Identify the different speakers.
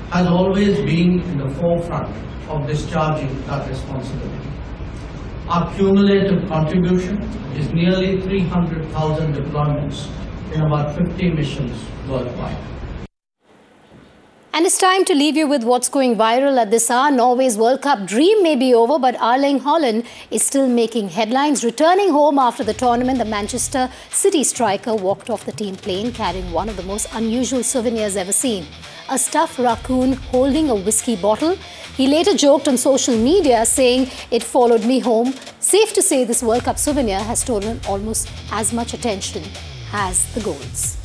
Speaker 1: has always been in the forefront of discharging that responsibility. Our cumulative contribution is nearly 300,000 deployments in about 50 missions worldwide.
Speaker 2: And it's time to leave you with what's going viral at this hour. Norway's World Cup dream may be over, but Erling Haaland is still making headlines. Returning home after the tournament, the Manchester City striker walked off the team plane carrying one of the most unusual souvenirs ever seen: a stuffed raccoon holding a whiskey bottle. He later joked on social media saying, "It followed me home." Safe to say this World Cup souvenir has stolen almost as much attention as the goals.